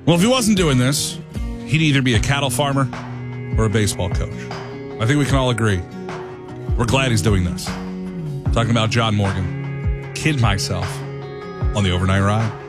Well, if he wasn't doing this, he'd either be a cattle farmer or a baseball coach. I think we can all agree. We're glad he's doing this. Talking about John Morgan. Kid myself on the Overnight Ride.